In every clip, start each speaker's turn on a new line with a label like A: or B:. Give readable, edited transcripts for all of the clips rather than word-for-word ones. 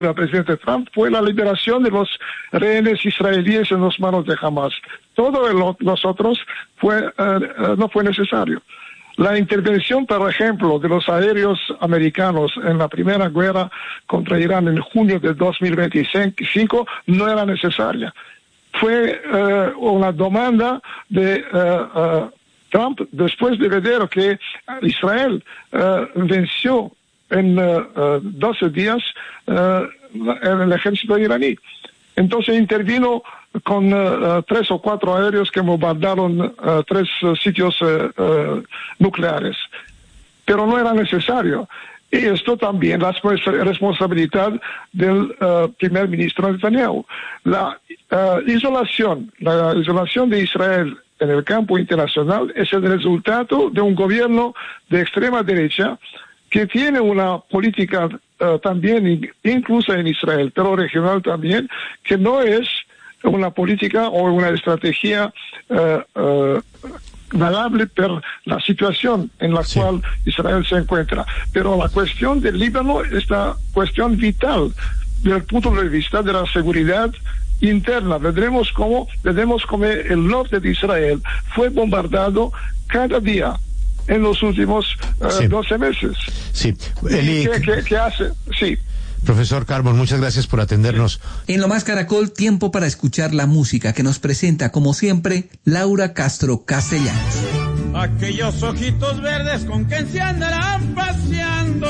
A: del presidente Trump fue la liberación de los rehenes israelíes en las manos de Hamas. Todo los otros no fue necesario. La intervención, por ejemplo, de los aéreos americanos en la primera guerra contra Irán en junio de 2025 no era necesaria. Fue una demanda de Trump después de ver que Israel venció en 12 días el ejército iraní. Entonces intervino con 3 o 4 aéreos que bombardaron 3 sitios nucleares. Pero no era necesario. Y esto también es responsabilidad del primer ministro Netanyahu. La isolación de Israel en el campo internacional es el resultado de un gobierno de extrema derecha que tiene una política también, incluso en Israel, pero regional también, que no es una política o una estrategia valable por la situación en la cual Israel se encuentra. Pero la cuestión del Líbano es la cuestión vital desde el punto de vista de la seguridad interna. Veremos cómo el norte de Israel fue bombardado cada día en los últimos 12 meses.
B: Sí.
A: ¿Qué hace? Sí.
B: Profesor Carbon, muchas gracias por atendernos.
C: En Lo Más Caracol, tiempo para escuchar la música que nos presenta, como siempre, Laura Castro Castellanos.
D: Aquellos ojitos verdes con que se andarán paseando.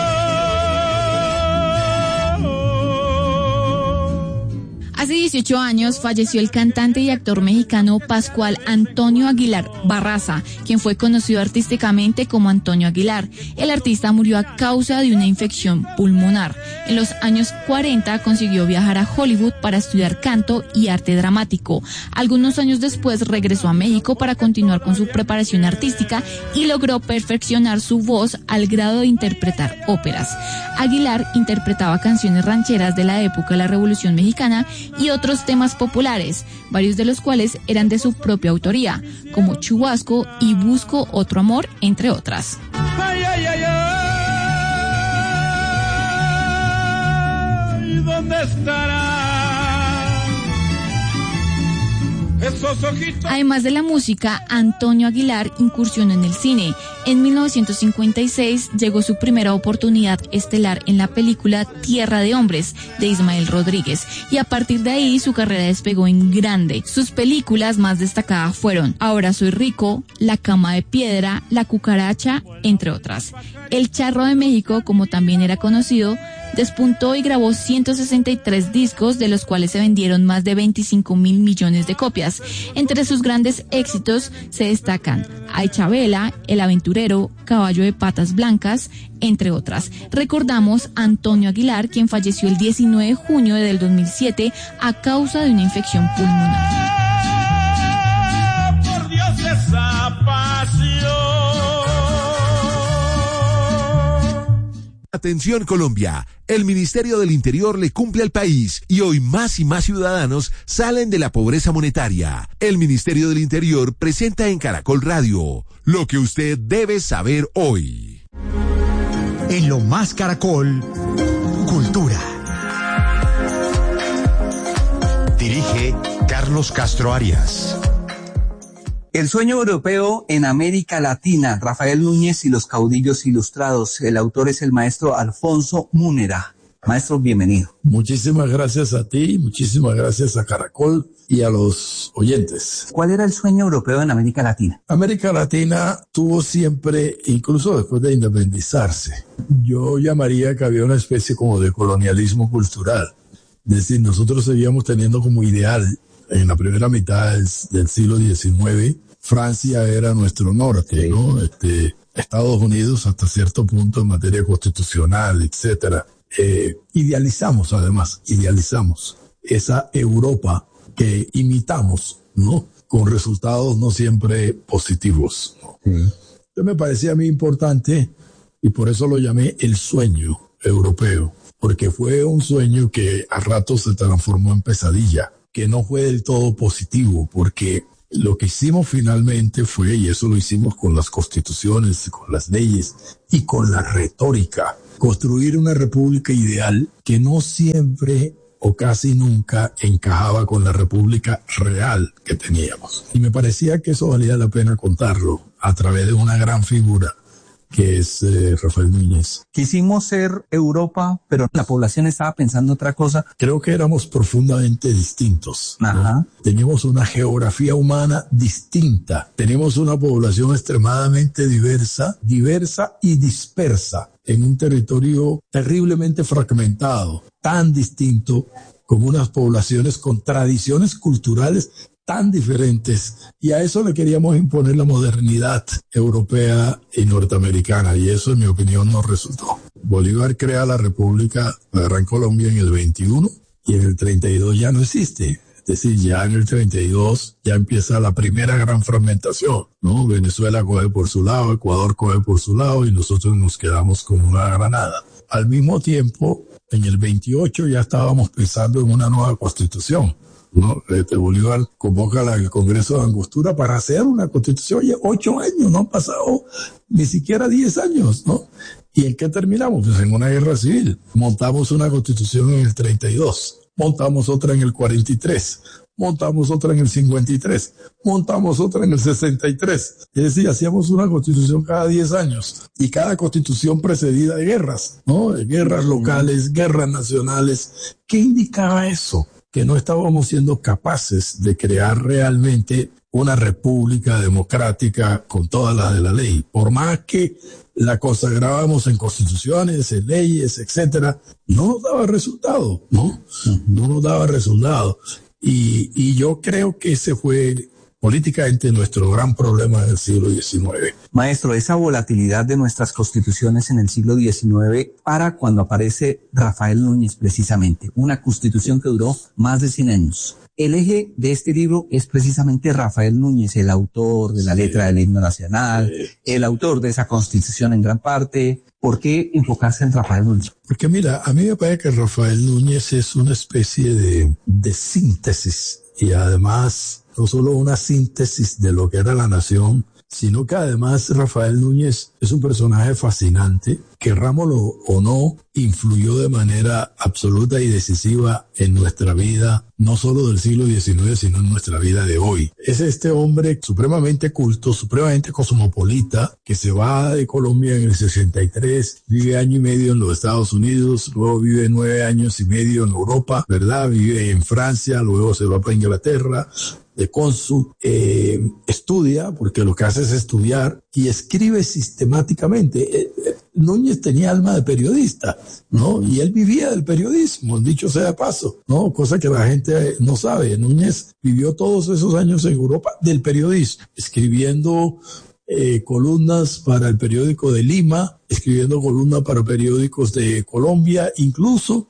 E: Hace 18 años falleció el cantante y actor mexicano Pascual Antonio Aguilar Barraza, quien fue conocido artísticamente como Antonio Aguilar. El artista murió a causa de una infección pulmonar. En los años 40 consiguió viajar a Hollywood para estudiar canto y arte dramático. Algunos años después regresó a México para continuar con su preparación artística y logró perfeccionar su voz al grado de interpretar óperas. Aguilar interpretaba canciones rancheras de la época de la Revolución Mexicana y otros temas populares, varios de los cuales eran de su propia autoría, como Chubasco y Busco Otro Amor, entre otras.
D: Ay, ay, ay, ay, ¿dónde estará?
E: Además de la música, Antonio Aguilar incursionó en el cine. En 1956 llegó su primera oportunidad estelar en la película Tierra de Hombres, de Ismael Rodríguez, y a partir de ahí su carrera despegó en grande. Sus películas más destacadas fueron Ahora soy rico, La cama de piedra, La cucaracha, entre otras. El Charro de México, como también era conocido, despuntó y grabó 163 discos, de los cuales se vendieron más de 25,000 millones de copias. Entre sus grandes éxitos se destacan Ay Chabela, El aventurero, Caballo de patas blancas, entre otras. Recordamos a Antonio Aguilar, quien falleció el 19 de junio del 2007 a causa de una infección pulmonar.
D: Por Dios, esa pasión.
F: Atención Colombia, el Ministerio del Interior le cumple al país y hoy más y más ciudadanos salen de la pobreza monetaria. El Ministerio del Interior presenta en Caracol Radio lo que usted debe saber hoy.
G: En Lo Más Caracol, Cultura. Dirige Carlos Castro Arias.
C: El sueño europeo en América Latina, Rafael Núñez y los caudillos ilustrados. El autor es el maestro Alfonso Múnera. Maestro, bienvenido.
H: Muchísimas gracias a ti, muchísimas gracias a Caracol y a los oyentes.
C: ¿Cuál era el sueño europeo en América Latina?
H: América Latina tuvo siempre, incluso después de independizarse, yo llamaría que había una especie como de colonialismo cultural. Es decir, nosotros seguíamos teniendo como ideal en la primera mitad del siglo XIX, Francia era nuestro norte, ¿no? Estados Unidos hasta cierto punto en materia constitucional, etcétera. Idealizamos esa Europa que imitamos, ¿no? Con resultados no siempre positivos, ¿no? Entonces me parecía a mí importante y por eso lo llamé el sueño europeo, porque fue un sueño que a ratos se transformó en pesadilla, que no fue del todo positivo, porque lo que hicimos finalmente fue, y eso lo hicimos con las constituciones, con las leyes y con la retórica, construir una república ideal que no siempre o casi nunca encajaba con la república real que teníamos. Y me parecía que eso valía la pena contarlo a través de una gran figura que es Rafael Núñez.
C: Quisimos ser Europa, pero la población estaba pensando otra cosa.
H: Creo que éramos profundamente distintos, ¿no?
C: Ajá.
H: Teníamos una geografía humana distinta. Teníamos una población extremadamente diversa y dispersa en un territorio terriblemente fragmentado, tan distinto, con unas poblaciones con tradiciones culturales tan diferentes, y a eso le queríamos imponer la modernidad europea y norteamericana, y eso en mi opinión no resultó. Bolívar crea la República de Gran Colombia en el 21 y en el 32 ya no existe. Es decir, ya en el 32 ya empieza la primera gran fragmentación, ¿no? Venezuela coge por su lado, Ecuador coge por su lado y nosotros nos quedamos con una granada. Al mismo tiempo, en el 28 ya estábamos pensando en una nueva constitución, ¿no? Bolívar convoca al Congreso de Angostura para hacer una constitución. Oye, 8 años, no han pasado ni siquiera 10 años, ¿no? ¿Y en qué terminamos? Pues en una guerra civil. Montamos una constitución en el 32, montamos otra en el 43, montamos otra en el 53, montamos otra en el 63. Es decir, hacíamos una constitución cada 10 años y cada constitución precedida de guerras, ¿no? Guerras locales, guerras nacionales. ¿Qué indicaba eso? Que no estábamos siendo capaces de crear realmente una república democrática con todas las de la ley. Por más que la consagrábamos en constituciones, en leyes, etcétera, no nos daba resultado, ¿no? No nos daba resultado. Y yo creo que ese fue políticamente nuestro gran problema del siglo XIX.
C: Maestro, esa volatilidad de nuestras constituciones en el siglo XIX para cuando aparece Rafael Núñez precisamente, una constitución que duró más de 100 años. El eje de este libro es precisamente Rafael Núñez, el autor de la letra del himno nacional, el autor de esa constitución en gran parte. ¿Por qué enfocarse en Rafael Núñez?
H: Porque mira, a mí me parece que Rafael Núñez es una especie de síntesis, y además no solo una síntesis de lo que era la nación, sino que además Rafael Núñez es un personaje fascinante, querrámoslo o no, influyó de manera absoluta y decisiva en nuestra vida, no solo del siglo XIX, sino en nuestra vida de hoy. Es este hombre supremamente culto, supremamente cosmopolita, que se va de Colombia en el 63, vive año y medio en los Estados Unidos, luego vive 9 años y medio en Europa, ¿verdad? Vive en Francia, luego se va para Inglaterra, de cónsul, estudia, porque lo que hace es estudiar, y escribe sistemáticamente. Núñez tenía alma de periodista, ¿no? Y él vivía del periodismo, dicho sea de paso, ¿no? Cosa que la gente no sabe. Núñez vivió todos esos años en Europa del periodismo, escribiendo columnas para el periódico de Lima, escribiendo columnas para periódicos de Colombia, incluso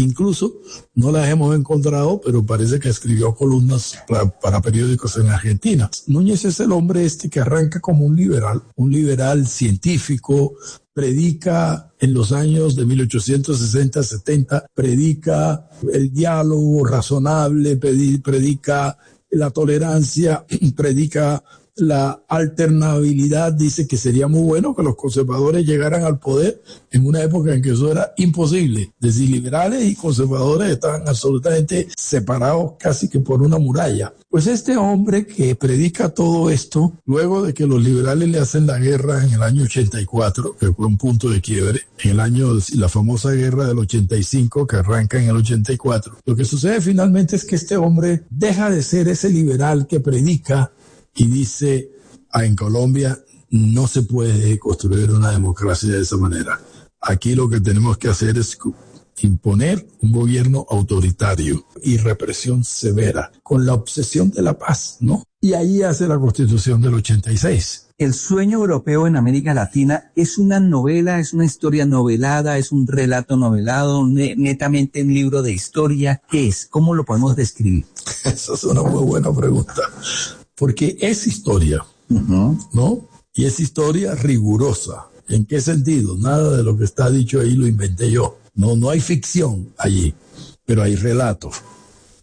H: no las hemos encontrado, pero parece que escribió columnas para periódicos en Argentina. Núñez es el hombre que arranca como un liberal científico, predica en los años de 1860-70, predica el diálogo razonable, predica la tolerancia, predica la alternabilidad. Dice que sería muy bueno que los conservadores llegaran al poder en una época en que eso era imposible. Es decir, liberales y conservadores estaban absolutamente separados casi que por una muralla. Pues este hombre que predica todo esto, luego de que los liberales le hacen la guerra en el año 84, que fue un punto de quiebre, en la famosa guerra del 85 que arranca en el 84, lo que sucede finalmente es que este hombre deja de ser ese liberal que predica y dice, en Colombia no se puede construir una democracia de esa manera. Aquí lo que tenemos que hacer es imponer un gobierno autoritario y represión severa, con la obsesión de la paz, ¿no? Y ahí hace la Constitución del 86.
C: El sueño europeo en América Latina es una novela, es una historia novelada, es un relato novelado, netamente un libro de historia. ¿Qué es? ¿Cómo lo podemos describir?
H: Esa es una muy buena pregunta. Porque es historia, ¿no? Y es historia rigurosa. ¿En qué sentido? Nada de lo que está dicho ahí lo inventé yo. No hay ficción allí, pero hay relato.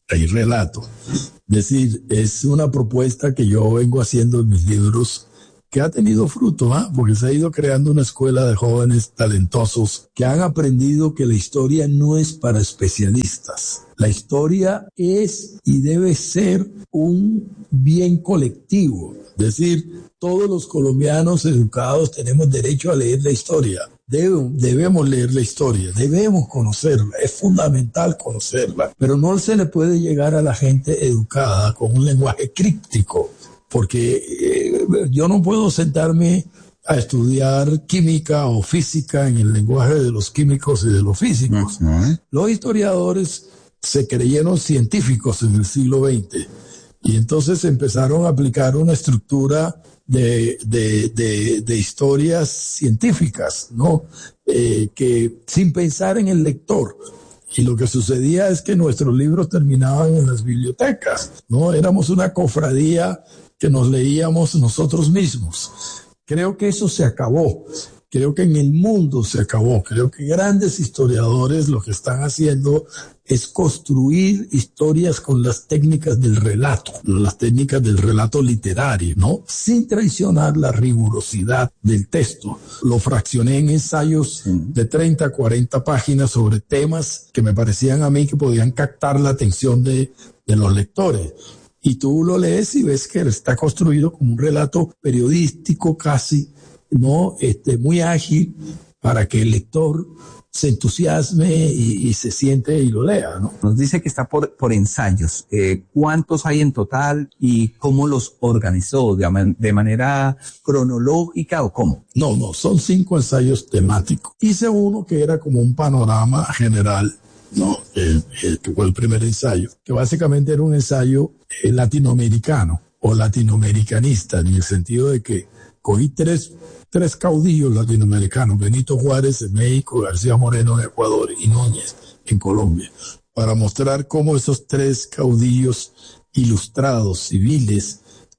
H: Es decir, es una propuesta que yo vengo haciendo en mis libros que ha tenido fruto, porque se ha ido creando una escuela de jóvenes talentosos que han aprendido que la historia no es para especialistas. La historia es y debe ser un bien colectivo. Es decir, todos los colombianos educados tenemos derecho a leer la historia. Debemos leer la historia, debemos conocerla, es fundamental conocerla, pero no se le puede llegar a la gente educada con un lenguaje críptico, porque yo no puedo sentarme a estudiar química o física en el lenguaje de los químicos y de los físicos. Los historiadores se creyeron científicos en el siglo XX y entonces empezaron a aplicar una estructura de historias científicas, ¿no? Que sin pensar en el lector. Y lo que sucedía es que nuestros libros terminaban en las bibliotecas, ¿no? Éramos una cofradía que nos leíamos nosotros mismos. Creo que eso se acabó. Creo que en el mundo se acabó. Creo que grandes historiadores lo que están haciendo es construir historias con las técnicas del relato, las técnicas del relato literario, ¿no? Sin traicionar la rigurosidad del texto. Lo fraccioné en ensayos de 30 a 40 páginas sobre temas que me parecían a mí que podían captar la atención de los lectores. Y tú lo lees y ves que está construido como un relato periodístico casi, ¿no? Muy ágil para que el lector se entusiasme y se siente y lo lea, ¿no?
C: Nos dice que está por ensayos. ¿Cuántos hay en total y cómo los organizó? ¿De manera cronológica o cómo?
H: No, son 5 ensayos temáticos. Hice uno que era como un panorama general, ¿no? Que fue el primer ensayo, que básicamente era un ensayo latinoamericano o latinoamericanista, en el sentido de que cogí tres caudillos latinoamericanos, Benito Juárez en México, García Moreno en Ecuador y Núñez en Colombia, para mostrar cómo esos 3 caudillos ilustrados, civiles,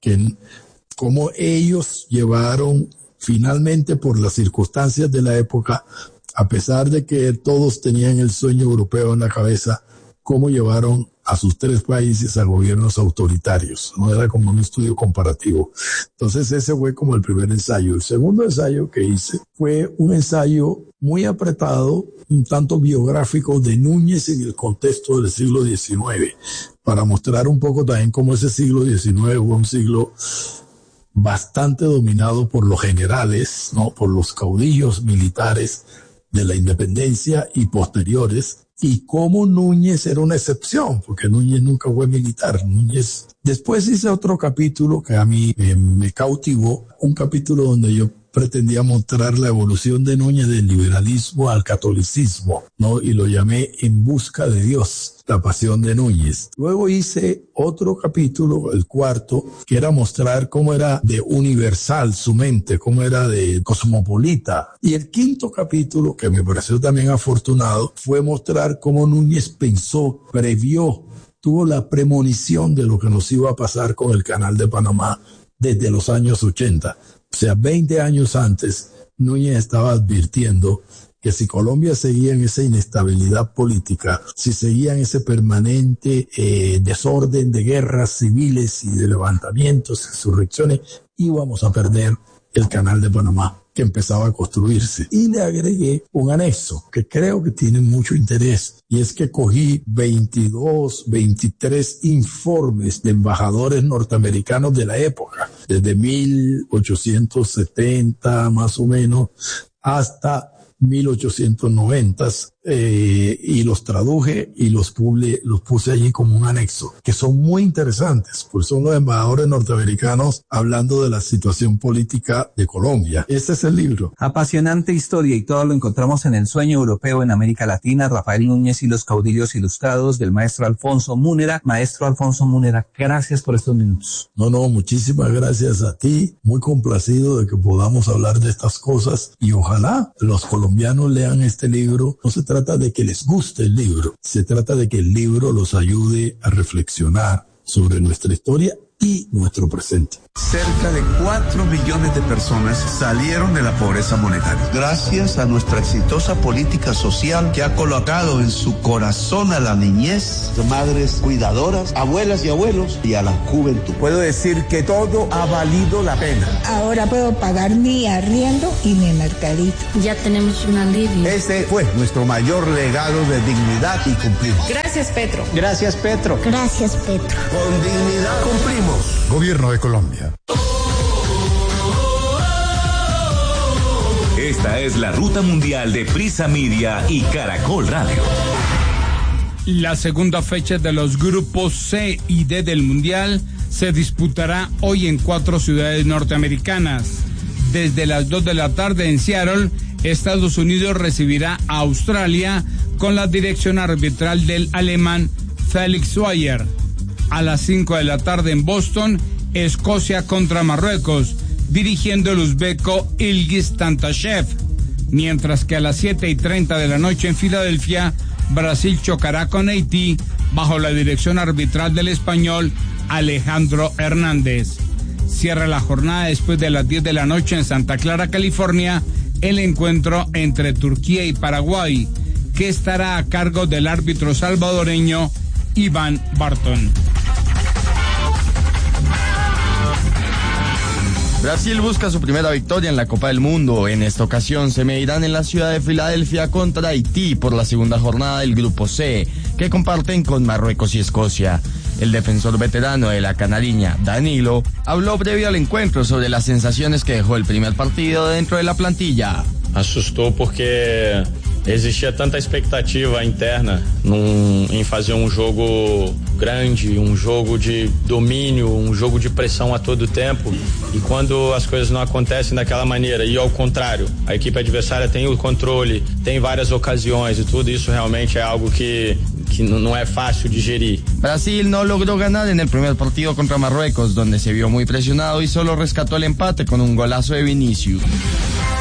H: cómo ellos llevaron finalmente por las circunstancias de la época, a pesar de que todos tenían el sueño europeo en la cabeza, cómo llevaron a sus 3 países a gobiernos autoritarios, ¿no? Era como un estudio comparativo. Entonces ese fue como el primer ensayo. El segundo ensayo que hice fue un ensayo muy apretado, un tanto biográfico de Núñez en el contexto del siglo XIX, para mostrar un poco también cómo ese siglo XIX fue un siglo bastante dominado por los generales, ¿no? Por los caudillos militares de la independencia y posteriores, y cómo Núñez era una excepción, porque Núñez nunca fue militar. Núñez. Después hice otro capítulo que a mí me cautivó, un capítulo donde yo pretendía mostrar la evolución de Núñez del liberalismo al catolicismo, ¿no? Y lo llamé En busca de Dios, la pasión de Núñez. Luego hice otro capítulo, el cuarto, que era mostrar cómo era de universal su mente, cómo era de cosmopolita. Y el quinto capítulo, que me pareció también afortunado, fue mostrar cómo Núñez pensó, previó, tuvo la premonición de lo que nos iba a pasar con el Canal de Panamá desde los años 80. O sea, 20 años antes, Núñez estaba advirtiendo que si Colombia seguía en esa inestabilidad política, si seguía en ese permanente desorden de guerras civiles y de levantamientos, insurrecciones, íbamos a perder el Canal de Panamá, que empezaba a construirse. Y le agregué un anexo que creo que tiene mucho interés, y es que cogí 23 informes de embajadores norteamericanos de la época, desde 1870 más o menos hasta 1890, y los traduje y los puse allí como un anexo, que son muy interesantes, pues son los embajadores norteamericanos hablando de la situación política de Colombia. Este es el libro.
C: Apasionante historia, y todo lo encontramos en El sueño europeo en América Latina, Rafael Núñez y los caudillos ilustrados, del maestro Alfonso Múnera. Maestro Alfonso Múnera, gracias por estos minutos.
H: No, muchísimas gracias a ti, muy complacido de que podamos hablar de estas cosas, y ojalá los colombianos lean este libro. No se trata de que les guste el libro, se trata de que el libro los ayude a reflexionar sobre nuestra historia y nuestro presente.
I: Cerca de 4 millones de personas salieron de la pobreza monetaria. Gracias a nuestra exitosa política social que ha colocado en su corazón a la niñez, madres cuidadoras, abuelas y abuelos y a la juventud. Puedo decir que todo ha valido la pena.
J: Ahora puedo pagar mi arriendo y mi mercadito.
K: Ya tenemos un alivio.
I: Este fue nuestro mayor legado de dignidad y cumplimos.
K: Gracias, Petro.
I: Gracias, Petro.
J: Gracias, Petro.
I: Con dignidad cumplimos.
G: Gobierno de Colombia.
L: Esta es la ruta mundial de Prisa Media y Caracol Radio.
D: La segunda fecha de los grupos C y D del Mundial se disputará hoy en 4 ciudades norteamericanas. Desde las 2 de la tarde en Seattle, Estados Unidos recibirá a Australia con la dirección arbitral del alemán Felix Zweier. A las 5 de la tarde en Boston, Escocia contra Marruecos, dirigiendo el uzbeco Ilgiz Tantashev. Mientras que a las 7:30 de la noche en Filadelfia, Brasil chocará con Haití bajo la dirección arbitral del español Alejandro Hernández. Cierra la jornada después de las 10 de la noche en Santa Clara, California, el encuentro entre Turquía y Paraguay, que estará a cargo del árbitro salvadoreño Iván Barton.
M: Brasil busca su primera victoria en la Copa del Mundo. En esta ocasión se medirán en la ciudad de Filadelfia contra Haití por la segunda jornada del Grupo C, que comparten con Marruecos y Escocia. El defensor veterano de la canariña, Danilo, habló previo al encuentro sobre las sensaciones que dejó el primer partido dentro de la plantilla.
N: Assustou porque existia tanta expectativa interna em fazer jogo grande, jogo de domínio, jogo de pressão a todo tempo, e quando as coisas não acontecem daquela maneira e ao contrário, a equipe adversária tem o controle, tem várias ocasiões e tudo isso realmente é algo que no es fácil digerir.
M: Brasil no logró ganar en el primer partido contra Marruecos, donde se vio muy presionado y solo rescató el empate con un golazo de Vinicius.